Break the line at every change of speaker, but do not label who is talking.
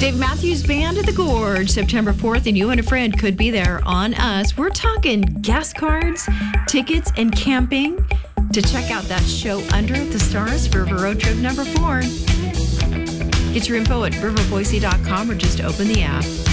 Dave Matthews Band at the Gorge, September 4th, and you and a friend could be there on us. We're talking guest cards, tickets, and camping to check out that show Under the Stars, River Road Trip number 4. Get your info at riverboise.com or just open the app.